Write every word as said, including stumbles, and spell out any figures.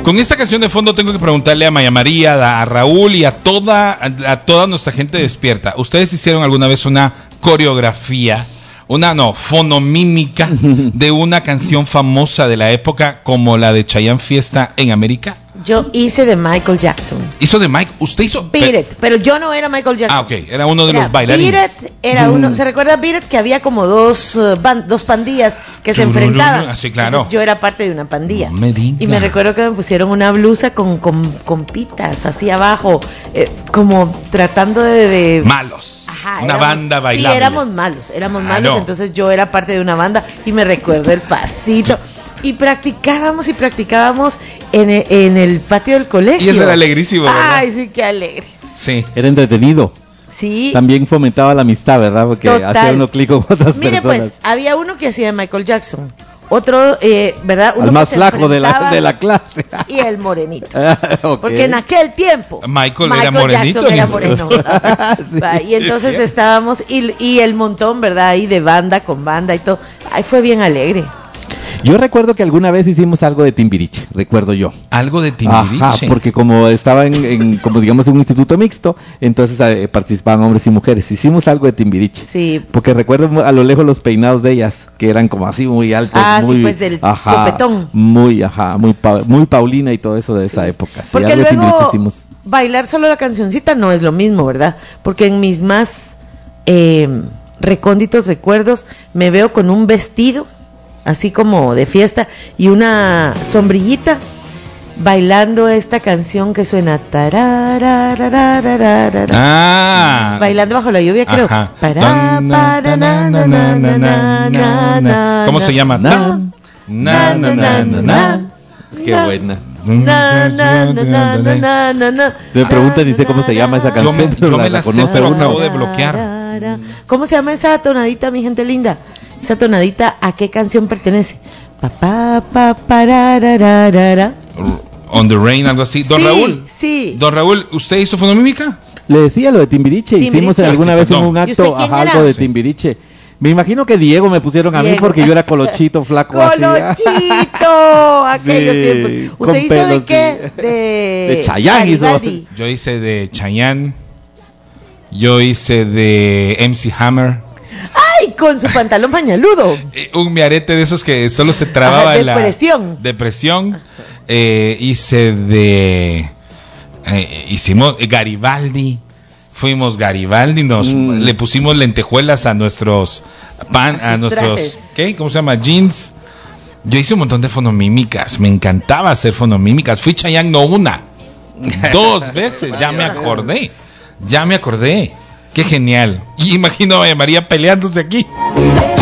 Con esta canción de fondo tengo que preguntarle a Maya María, a Raúl y a toda, a toda nuestra gente despierta. ¿Ustedes hicieron alguna vez una coreografía, una no, fonomímica de una canción famosa de la época como la de Chayanne Fiesta en América? Yo hice de Michael Jackson. ¿Hizo de Mike? ¿Usted hizo? Beat It, pero yo no era Michael Jackson. Ah, ok, era uno de era los bailarines. Beat It era uno, ¿se recuerda Beat It? Que había como dos, uh, band, dos pandillas que se enfrentaban. Ah, sí, claro. Entonces yo era parte de una pandilla. No me diga. Y me recuerdo que me pusieron una blusa con, con, con pitas así abajo, eh, como tratando de... de... Malos. Ajá, una éramos, banda bailable. Sí, éramos malos, éramos ah, malos, no. entonces yo era parte de una banda y me recuerdo el pasito. Y practicábamos y practicábamos en el, en el patio del colegio. Y eso era alegrísimo, ¿verdad? Ay, sí, qué alegre. Sí. Era entretenido. Sí. También fomentaba la amistad, ¿verdad? Porque Total. hacía uno clic con otras Mire, personas. pues, había uno que hacía Michael Jackson. Otro, eh, ¿verdad? Uno Al más que se flaco de la, enfrentaba de la clase. y el morenito. Okay. Porque en aquel tiempo Michael, Michael era morenito. Jackson era moreno. Sí. Va, y entonces sí, estábamos, y, y el montón, ¿verdad? Ahí de banda con banda y todo. Ahí fue bien alegre. Yo recuerdo que alguna vez hicimos algo de Timbiriche, recuerdo yo. Algo de Timbiriche. Ajá, porque como estaba en, en como digamos en un instituto mixto, entonces eh, participaban hombres y mujeres. Hicimos algo de Timbiriche. Sí. Porque recuerdo a lo lejos los peinados de ellas, que eran como así muy altos, Ah, muy, sí, pues del ajá, copetón. Muy, ajá, muy, pa, muy Paulina y todo eso de sí. esa época. Sí, porque algo de Timbiriche luego hicimos. bailar solo la cancioncita no es lo mismo, ¿verdad? Porque en mis más eh, recónditos recuerdos me veo con un vestido así como de fiesta y una sombrillita bailando esta canción que suena ah, bailando bajo la lluvia, creo. Ajá. Para, para, na, na, na, na, na, na, na, ¿Cómo se llama? Na, Na, na, na, na, na. Qué buena. Na, na, na, na, na, na, na, na. Me preguntan y sé cómo se llama esa Yo me- canción, pero yo la, me la la sé, conoce pero uno. acabo de bloquear. ¿Cómo se llama esa tonadita, mi gente linda? Esa tonadita, ¿a qué canción pertenece? Pa, pa, pa, pararararara. On the Rain, algo así. Don Sí, Raúl. sí. Don Raúl, ¿usted hizo fonomímica? Le decía lo de Timbiriche, Timbiriche. hicimos alguna Sí, vez en perdón. un ¿Y usted acto quién ajá, era? algo de Sí. Timbiriche. Me imagino que Diego me pusieron a mí Diego. porque yo era colochito, flaco así. Colochito, aquellos Sí, tiempos. con ¿Usted hizo de pelos, qué? sí. De, De Chayanne hizo. Garibaldi. Yo hice de Chayanne. Yo hice de M C Hammer. ¡Ay! Con su pantalón pañaludo. Eh, un miarete de esos que solo se trababa Ajá, en la depresión. depresión. Eh, hice de eh, hicimos Garibaldi. Fuimos Garibaldi, nos Mm. le pusimos lentejuelas a nuestros pan, A a, sus nuestros trajes. ¿qué? ¿Cómo se llama? Jeans. Yo hice un montón de fonomímicas, me encantaba hacer fonomímicas. Fui Chayanne no una, dos veces, ya me acordé. Ya me acordé. Qué genial. Y imagino a María María peleándose aquí.